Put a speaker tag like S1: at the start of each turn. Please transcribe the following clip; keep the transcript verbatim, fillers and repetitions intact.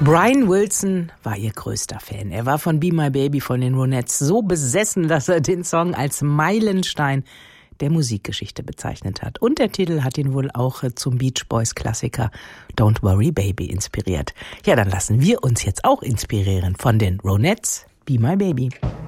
S1: Brian Wilson war ihr größter Fan. Er war von Be My Baby von den Ronettes so besessen, dass er den Song als Meilenstein der Musikgeschichte bezeichnet hat. Und der Titel hat ihn wohl auch zum Beach Boys Klassiker Don't Worry Baby inspiriert. Ja, dann lassen wir uns jetzt auch inspirieren von den Ronettes. Be My Baby.